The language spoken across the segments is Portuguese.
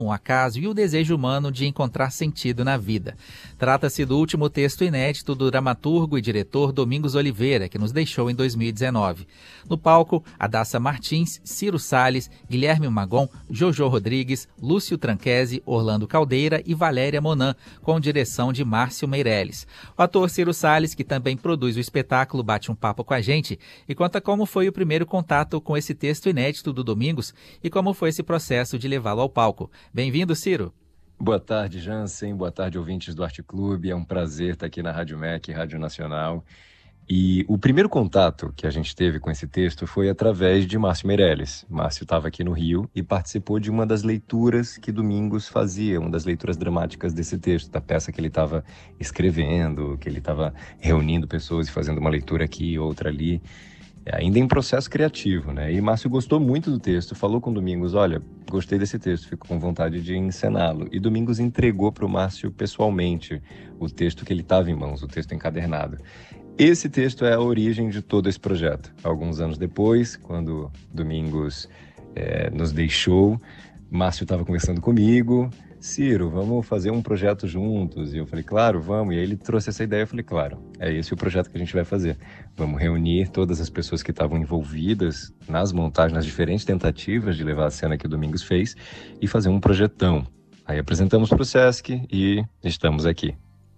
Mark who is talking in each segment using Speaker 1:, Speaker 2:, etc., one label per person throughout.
Speaker 1: um acaso e o desejo humano de encontrar sentido na vida. Trata-se do último texto inédito do dramaturgo e diretor Domingos Oliveira, que nos deixou em 2019. No palco, Adassa Martins, Ciro Salles, Guilherme Magon, Jojo Rodrigues, Lúcio Tranquese, Orlando Caldeira e Valéria Monan, com direção de Márcio Meirelles. O ator Ciro Salles, que também produz o espetáculo, bate um papo com a gente e conta como foi o primeiro contato com esse texto inédito do Domingos e como foi esse processo de levá-lo ao palco. Bem-vindo, Ciro.
Speaker 2: Boa tarde, Jansen. Boa tarde, ouvintes do Arte Clube. É um prazer estar aqui na Rádio MEC, Rádio Nacional. E o primeiro contato que a gente teve com esse texto foi através de Márcio Meirelles. Márcio estava aqui no Rio e participou de uma das leituras que Domingos fazia, uma das leituras dramáticas desse texto, da peça que ele estava escrevendo, que ele estava reunindo pessoas e fazendo uma leitura aqui, outra ali. Ainda em processo criativo, né? E Márcio gostou muito do texto, falou com Domingos, olha, gostei desse texto, fico com vontade de encená-lo. E Domingos entregou para o Márcio pessoalmente o texto que ele estava em mãos, o texto encadernado. Esse texto é a origem de todo esse projeto. Alguns anos depois, quando Domingos nos deixou, Márcio estava conversando comigo, Ciro, vamos fazer um projeto juntos. E eu falei, claro, vamos. E aí ele trouxe essa ideia, eu falei, claro, é esse o projeto que a gente vai fazer. Vamos reunir todas as pessoas que estavam envolvidas nas montagens, nas diferentes tentativas de levar a cena que o Domingos fez e fazer um projetão. Aí apresentamos para o Sesc e estamos aqui.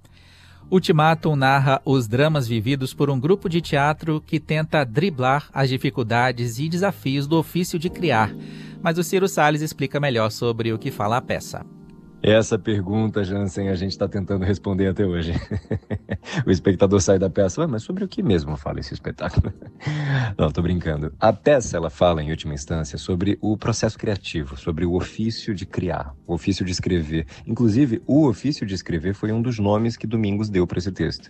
Speaker 1: Ultimátum narra os dramas vividos por um grupo de teatro que tenta driblar as dificuldades e desafios do ofício de criar. Mas o Ciro Salles explica melhor sobre o que fala a peça.
Speaker 2: Essa pergunta, Jansen, a gente está tentando responder até hoje. O espectador sai da peça, mas sobre o que mesmo fala esse espetáculo? Não, tô brincando. A peça, ela fala, em última instância, sobre o processo criativo, sobre o ofício de criar, o ofício de escrever. Inclusive, o ofício de escrever foi um dos nomes que Domingos deu para esse texto.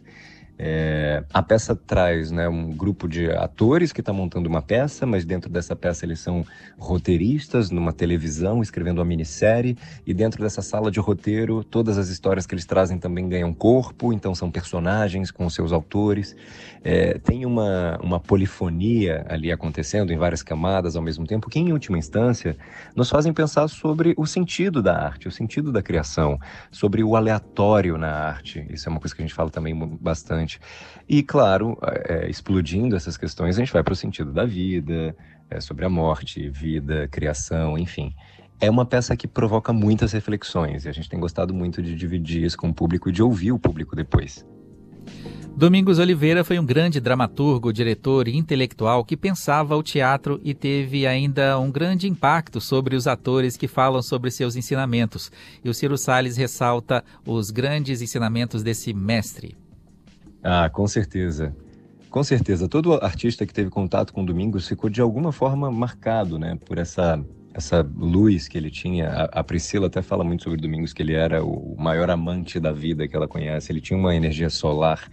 Speaker 2: A peça traz, né, um grupo de atores que está montando uma peça, mas dentro dessa peça eles são roteiristas numa televisão, escrevendo uma minissérie, e dentro dessa sala de roteiro, todas as histórias que eles trazem também ganham corpo, então são personagens com seus autores. Tem uma polifonia ali acontecendo em várias camadas ao mesmo tempo, que em última instância nos fazem pensar sobre o sentido da arte, o sentido da criação, sobre o aleatório na arte. Isso é uma coisa que a gente fala também bastante. E, claro, explodindo essas questões, a gente vai para o sentido da vida, sobre a morte, vida, criação, enfim. É uma peça que provoca muitas reflexões e a gente tem gostado muito de dividir isso com o público e de ouvir o público depois.
Speaker 1: Domingos Oliveira foi um grande dramaturgo, diretor e intelectual que pensava o teatro e teve ainda um grande impacto sobre os atores que falam sobre seus ensinamentos. E o Ciro Salles ressalta os grandes ensinamentos desse mestre.
Speaker 2: Ah, com certeza. Com certeza. Todo artista que teve contato com Domingos ficou de alguma forma marcado, né, por essa luz que ele tinha. A Priscila até fala muito sobre Domingos, que ele era o maior amante da vida que ela conhece. Ele tinha uma energia solar.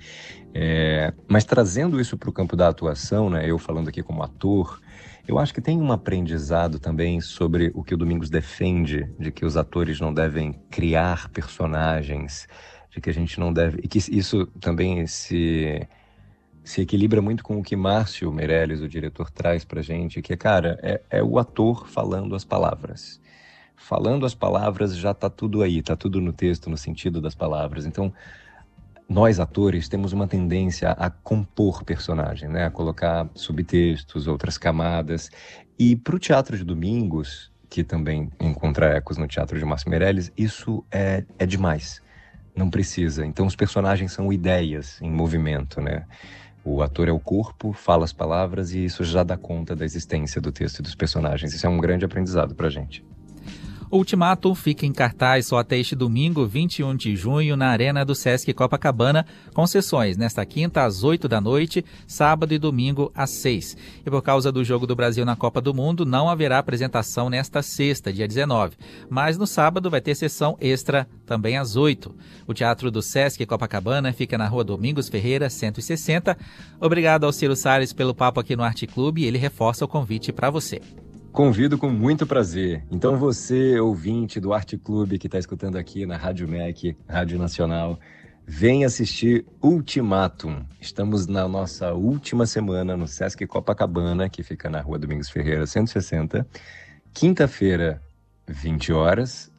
Speaker 2: Mas trazendo isso para o campo da atuação, né, eu falando aqui como ator, eu acho que tem um aprendizado também sobre o que o Domingos defende, de que os atores não devem criar personagens, de que a gente não deve... E que isso também se equilibra muito com o que Márcio Meirelles, o diretor, traz pra gente, que, cara, é o ator falando as palavras. Falando as palavras já tá tudo aí, tá tudo no texto, no sentido das palavras. Então, nós, atores, temos uma tendência a compor personagem, né? A colocar subtextos, outras camadas. E pro teatro de Domingos, que também encontra ecos no teatro de Márcio Meirelles, isso é demais. Não precisa. Então os personagens são ideias em movimento, né? O ator é o corpo, fala as palavras e isso já dá conta da existência do texto e dos personagens. Isso é um grande aprendizado pra gente.
Speaker 1: Ultimátum fica em cartaz só até este domingo, 21 de junho, na Arena do Sesc Copacabana, com sessões nesta quinta às 8 da noite, sábado e domingo às 6. E por causa do Jogo do Brasil na Copa do Mundo, não haverá apresentação nesta sexta, dia 19. Mas no sábado vai ter sessão extra também às 8. O Teatro do Sesc Copacabana fica na Rua Domingos Ferreira, 160. Obrigado ao Ciro Salles pelo papo aqui no Arte Clube e ele reforça o convite para você.
Speaker 2: Convido com muito prazer. Então você, ouvinte do Arte Clube que está escutando aqui na Rádio MEC, Rádio Nacional, vem assistir Ultimátum. Estamos na nossa última semana no Sesc Copacabana, que fica na Rua Domingos Ferreira, 160. Quinta-feira, 20 horas.